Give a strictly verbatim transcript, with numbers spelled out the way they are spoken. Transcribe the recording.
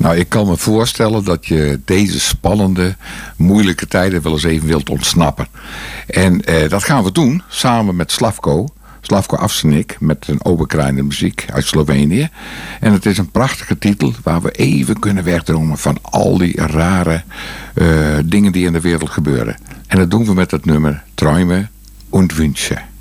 Nou, ik kan me voorstellen dat je deze spannende, moeilijke tijden wel eens even wilt ontsnappen. En eh, dat gaan we doen, samen met Slavko. Slavko Avsenik met een Oberkraine muziek uit Slovenië. En het is een prachtige titel waar we even kunnen wegdromen van al die rare uh, dingen die in de wereld gebeuren. En dat doen we met het nummer Träume und Wünsche.